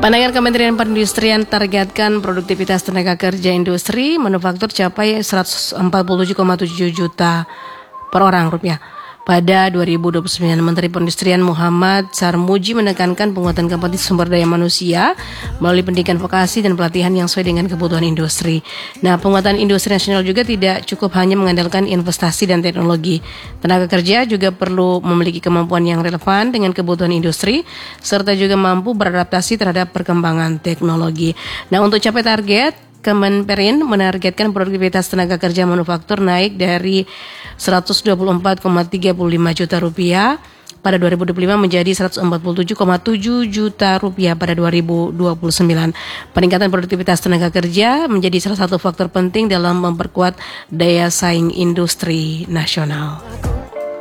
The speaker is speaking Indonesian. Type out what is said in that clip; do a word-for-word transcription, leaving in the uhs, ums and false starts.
Pandangan Kementerian Perindustrian targetkan produktivitas tenaga kerja industri manufaktur capai seratus empat puluh tujuh koma tujuh juta per orang rupiah. Pada dua ribu dua puluh sembilan, Menteri Perindustrian Muhammad Sarmuji menekankan penguatan kapasitas sumber daya manusia melalui pendidikan vokasi dan pelatihan yang sesuai dengan kebutuhan industri. Nah, penguatan industri nasional juga tidak cukup hanya mengandalkan investasi dan teknologi. Tenaga kerja juga perlu memiliki kemampuan yang relevan dengan kebutuhan industri, serta juga mampu beradaptasi terhadap perkembangan teknologi. Nah, untuk capai target, Kemenperin menargetkan produktivitas tenaga kerja manufaktur naik dari seratus dua puluh empat koma tiga lima juta rupiah pada dua ribu dua puluh lima menjadi seratus empat puluh tujuh koma tujuh juta rupiah pada dua ribu dua puluh sembilan. Peningkatan produktivitas tenaga kerja menjadi salah satu faktor penting dalam memperkuat daya saing industri nasional.